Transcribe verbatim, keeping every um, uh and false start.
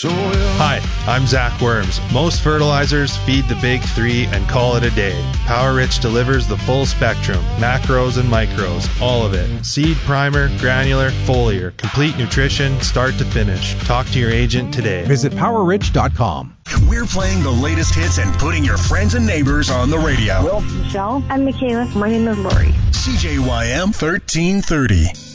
soil. Hi, I'm Zach Worms. Most fertilizers feed the big three and call it a day. Power Rich delivers the full spectrum, macros and micros, all of it. Seed primer, granular, foliar, complete nutrition, start to finish. Talk to your agent today. Visit power rich dot com. We're playing the latest hits and putting your friends and neighbors on the radio. Will, Michelle, and Michaela. My name is Lori. C J Y M thirteen thirty.